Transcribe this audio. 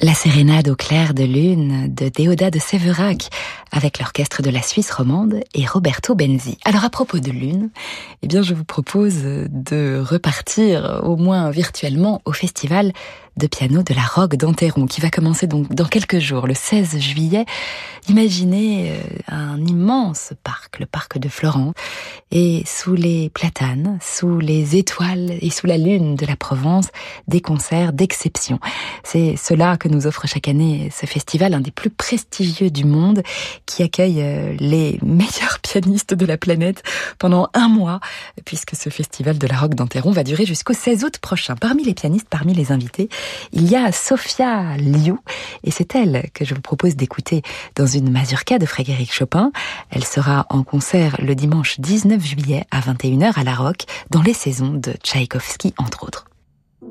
La sérénade au clair de lune de Déodat de Sévérac avec l'orchestre de la Suisse romande et Roberto Benzi. Alors à propos de lune, eh bien je vous propose de repartir au moins virtuellement au festival de piano de la Roque d'Enterron qui va commencer donc dans quelques jours, le 16 juillet. Imaginez un immense parc, le parc de Florence, et sous les platanes, sous les étoiles et sous la lune de la Provence, des concerts d'exception. C'est cela que nous offre chaque année ce festival, un des plus prestigieux du monde, qui accueille les meilleurs pianistes de la planète pendant un mois, puisque ce festival de la Roque d'Enterron va durer jusqu'au 16 août prochain. Parmi les pianistes, parmi les invités, il y a Sofia Liu, et c'est elle que je vous propose d'écouter dans une mazurka de Frédéric Chopin. Elle sera en concert le dimanche 19 juillet à 21h à la Roque, dans les saisons de Tchaïkovski, entre autres.